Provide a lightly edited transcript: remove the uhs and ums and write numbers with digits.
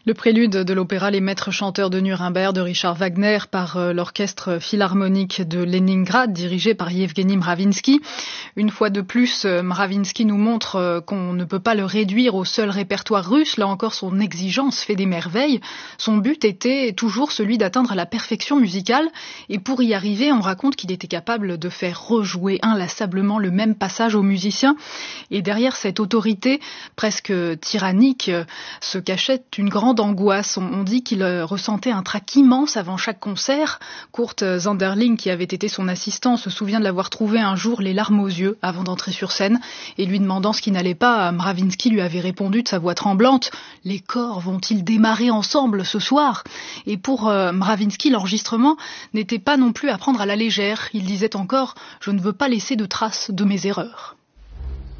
Le prélude de l'opéra Les Maîtres chanteurs de Nuremberg de Richard Wagner par l'orchestre philharmonique de Leningrad dirigé par Yevgeny Mravinsky. Une fois de plus, Mravinsky nous montre qu'on ne peut pas le réduire au seul répertoire russe. Là encore, son exigence fait des merveilles. Son but était toujours celui d'atteindre la perfection musicale. Et pour y arriver, on raconte qu'il était capable de faire rejouer inlassablement le même passage aux musiciens. Et derrière cette autorité presque tyrannique se cachait une grande angoisse. On dit qu'il ressentait un trac immense avant chaque concert. Kurt Zanderling, qui avait été son assistant, se souvient de l'avoir trouvé un jour les larmes aux yeux avant d'entrer sur scène et lui demandant ce qui n'allait pas, Mravinsky lui avait répondu de sa voix tremblante « Les corps vont-ils démarrer ensemble ce soir ?» Et pour Mravinsky, l'enregistrement n'était pas non plus à prendre à la légère. Il disait encore « Je ne veux pas laisser de traces de mes erreurs ».